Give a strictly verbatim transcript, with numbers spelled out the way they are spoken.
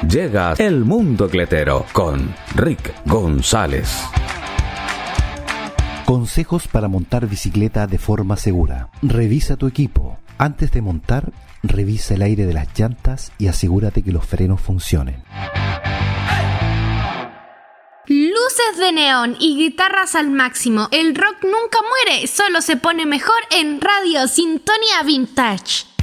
Llega El Mundo Cletero con Rick González. Consejos para montar bicicleta de forma segura. Revisa tu equipo. Antes de montar, revisa el aire de las llantas y asegúrate que los frenos funcionen. Luces de neón y guitarras al máximo. El rock nunca muere, solo se pone mejor en Radio Sintonía Vintage.